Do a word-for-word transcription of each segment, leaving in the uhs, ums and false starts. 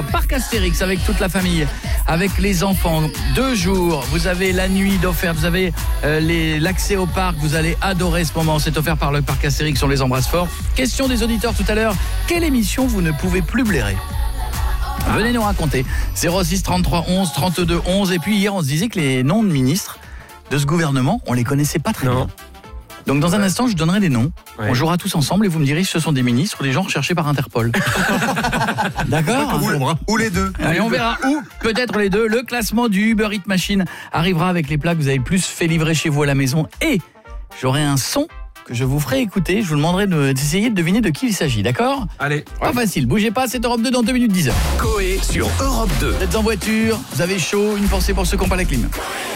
au parc Astérix avec toute la famille, avec les enfants. Deux jours, vous avez la nuit d'offert, vous avez euh, les, l'accès au parc, vous allez adorer ce moment. C'est offert par le parc Astérix, on les embrasse fort. Question des auditeurs tout à l'heure, quelle émission vous ne pouvez plus blairer ? Venez nous raconter. zéro six trente-trois onze trente-deux onze. Et puis hier, on se disait que les noms de ministres de ce gouvernement, on les connaissait pas très non. bien. Donc dans un instant, je donnerai des noms. Ouais. On jouera tous ensemble et vous me direz si ce sont des ministres ou des gens recherchés par Interpol. D'accord ? Ou, ou les deux. Allez, on verra. Ou peut-être les deux. Le classement du Uber Eats Machine arrivera avec les plats que vous avez plus fait livrer chez vous à la maison. Et j'aurai un son que je vous ferai écouter. Je vous demanderai de, d'essayer de deviner de qui il s'agit, d'accord ? Allez. Pas ouais. facile, bougez pas, c'est Europe deux dans deux minutes dix heures. Coé sur Europe deux. Vous êtes en voiture, vous avez chaud, une pensée pour ceux qui n'ont pas la clim.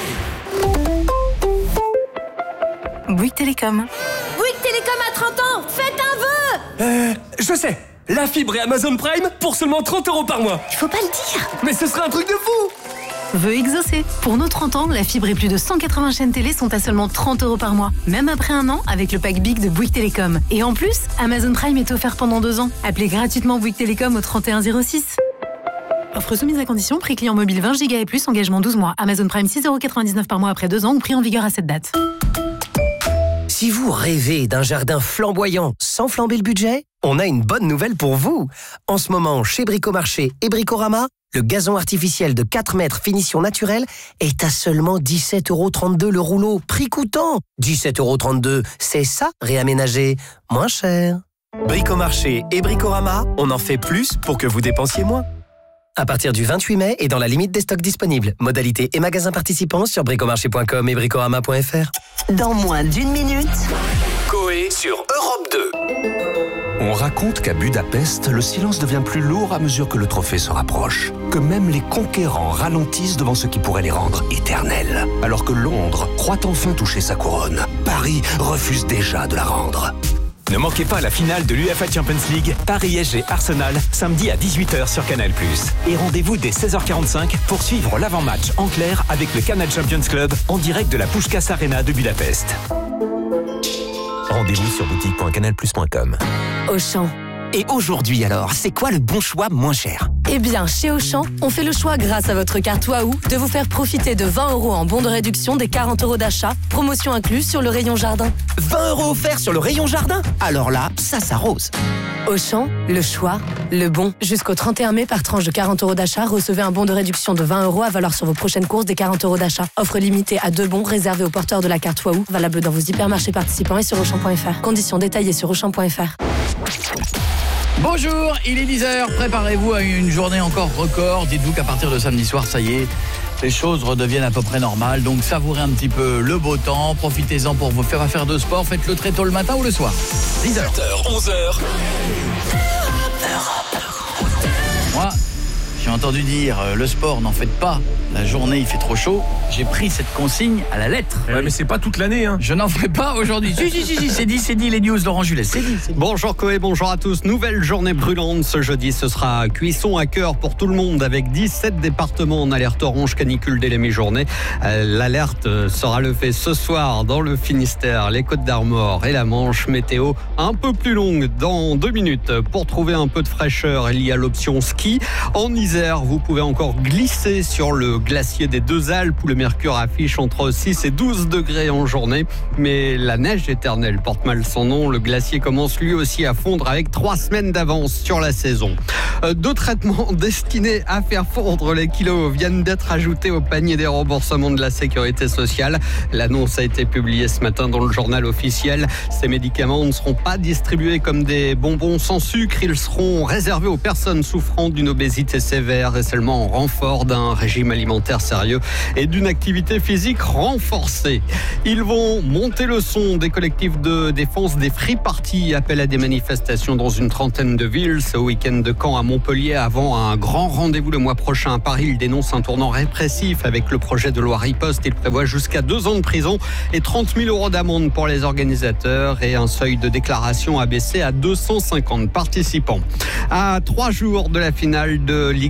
Bouygues Télécom. Bouygues Télécom à trente ans, faites un vœu. Euh, je sais, la fibre et Amazon Prime pour seulement trente euros par mois. Il faut pas le dire. Mais ce serait un truc de fou. Vœu exaucé. Pour nos trente ans, la fibre et plus de cent quatre-vingts chaînes télé sont à seulement trente euros par mois. Même après un an, avec le pack Big de Bouygues Télécom. Et en plus, Amazon Prime est offert pendant deux ans. Appelez gratuitement Bouygues Télécom au trente et un zéro six. Offre soumise à condition, prix client mobile vingt giga et plus, engagement douze mois. Amazon Prime six euros quatre-vingt-dix-neuf par mois après deux ans ou prix en vigueur à cette date. Si vous rêvez d'un jardin flamboyant sans flamber le budget, on a une bonne nouvelle pour vous. En ce moment, chez Bricomarché et Bricorama, le gazon artificiel de quatre mètres finition naturelle est à seulement dix-sept euros trente-deux le rouleau, prix coûtant. dix-sept euros trente-deux, c'est ça, réaménager moins cher. Bricomarché et Bricorama, on en fait plus pour que vous dépensiez moins. À partir du vingt-huit mai et dans la limite des stocks disponibles. Modalités et magasins participants sur bricomarché point com et bricorama point f r. Dans moins d'une minute, Coé sur Europe deux. On raconte qu'à Budapest, le silence devient plus lourd à mesure que le trophée se rapproche. Que même les conquérants ralentissent devant ce qui pourrait les rendre éternels. Alors que Londres croit enfin toucher sa couronne, Paris refuse déjà de la rendre. Ne manquez pas la finale de l'U E F A Champions League, Paris S G Arsenal, samedi à dix-huit heures sur Canal plus. Et rendez-vous dès seize heures quarante-cinq pour suivre l'avant-match en clair avec le Canal Champions Club en direct de la Puskás Arena de Budapest. Rendez-vous sur boutique point canal plus point com. Auchan. Et aujourd'hui alors, c'est quoi le bon choix moins cher ? Eh bien, chez Auchan, on fait le choix grâce à votre carte Waouh de vous faire profiter de vingt euros en bon de réduction des quarante euros d'achat, promotion incluse sur le rayon jardin. vingt euros offerts sur le rayon jardin ? Alors là, ça s'arrose. Auchan, le choix, le bon. Jusqu'au trente et un mai, par tranche de quarante euros d'achat, recevez un bon de réduction de vingt euros à valoir sur vos prochaines courses des quarante euros d'achat. Offre limitée à deux bons réservés aux porteurs de la carte Waouh, valable dans vos hypermarchés participants et sur auchan point f r. Conditions détaillées sur auchan point f r. Bonjour, il est dix heures, préparez-vous à une journée encore record. Dites-vous qu'à partir de samedi soir, ça y est, les choses redeviennent à peu près normales. Donc savourez un petit peu le beau temps, profitez-en pour vous faire faire de sport. Faites-le très tôt le matin ou le soir. dix heures. sept heures, onze heures. Moi, j'ai entendu dire, euh, le sport, n'en faites pas. La journée, il fait trop chaud. J'ai pris cette consigne à la lettre. Ouais, mais c'est pas toute l'année, hein. Je n'en ferai pas aujourd'hui. Si, si, si, si, c'est dit, c'est dit, les news, Laurent Jules. C'est dit, c'est dit. Bonjour Coé, bonjour à tous. Nouvelle journée brûlante ce jeudi. Ce sera cuisson à cœur pour tout le monde avec dix-sept départements en alerte orange canicule dès la mi-journée. Euh, l'alerte sera levée ce soir dans le Finistère, les Côtes-d'Armor et la Manche. Météo un peu plus longue dans deux minutes. Pour trouver un peu de fraîcheur, il y a l'option ski. En Isère, vous pouvez encore glisser sur le glacier des Deux Alpes où le mercure affiche entre six et douze degrés en journée. Mais la neige éternelle porte mal son nom. Le glacier commence lui aussi à fondre avec trois semaines d'avance sur la saison. Euh, deux traitements destinés à faire fondre les kilos viennent d'être ajoutés au panier des remboursements de la sécurité sociale. L'annonce a été publiée ce matin dans le journal officiel. Ces médicaments ne seront pas distribués comme des bonbons sans sucre. Ils seront réservés aux personnes souffrant d'une obésité sévère et seulement en renfort d'un régime alimentaire sérieux et d'une activité physique renforcée. Ils vont monter le son. Des collectifs de défense des free parties appellent à des manifestations dans une trentaine de villes. Ce week-end de Caen à Montpellier avant un grand rendez-vous le mois prochain à Paris. Il dénonce un tournant répressif avec le projet de loi Riposte. Il prévoit jusqu'à deux ans de prison et trente mille euros d'amende pour les organisateurs et un seuil de déclaration abaissé à deux cent cinquante participants. À trois jours de la finale de Ligue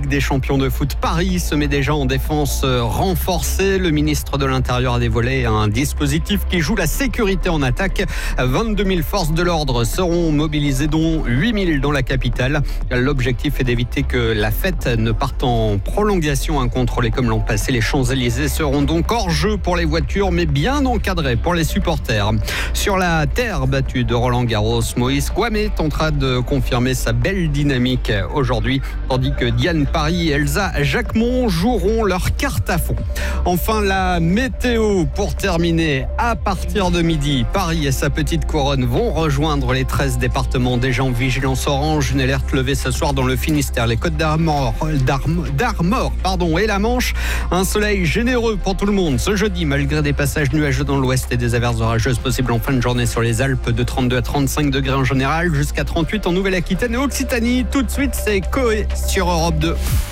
Ligue des champions de foot, Paris se met déjà en défense renforcée. Le ministre de l'Intérieur a dévoilé un dispositif qui joue la sécurité en attaque. vingt-deux mille forces de l'ordre seront mobilisées, dont huit mille dans la capitale. L'objectif est d'éviter que la fête ne parte en prolongation incontrôlée comme l'an passé. Les Champs-Élysées seront donc hors jeu pour les voitures, mais bien encadrés pour les supporters. Sur la terre battue de Roland-Garros, Moïse Kouamé tentera de confirmer sa belle dynamique aujourd'hui, tandis que Diane Paris et Elsa Jacquemont joueront leur carte à fond. Enfin, la météo pour terminer. À partir de midi, Paris et sa petite couronne vont rejoindre les treize départements déjà en vigilance orange. Une alerte levée ce soir dans le Finistère, les Côtes d'Armor, d'Armor pardon, et la Manche. Un soleil généreux pour tout le monde ce jeudi, malgré des passages nuageux dans l'ouest et des averses orageuses possibles en fin de journée sur les Alpes, de trente-deux à trente-cinq degrés en général, jusqu'à trente-huit en Nouvelle-Aquitaine et Occitanie. Tout de suite, c'est Coé sur Europe deux.